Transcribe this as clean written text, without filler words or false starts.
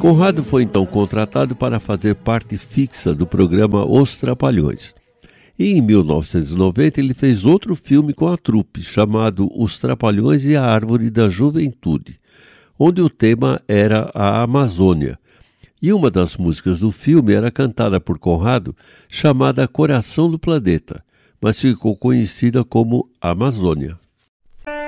Conrado foi então contratado para fazer parte fixa do programa Os Trapalhões. E em 1990 ele fez outro filme com a trupe, chamado Os Trapalhões e a Árvore da Juventude, onde o tema era a Amazônia. E uma das músicas do filme era cantada por Conrado, chamada Coração do Planeta, mas ficou conhecida como Amazônia.